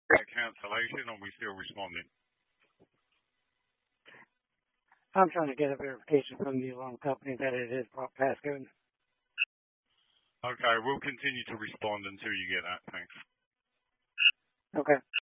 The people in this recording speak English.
that cancellation, or are we still responding? I'm trying to get a verification from the alarm company that it is passcode. Okay, we'll continue to respond until you get that. Thanks. Okay.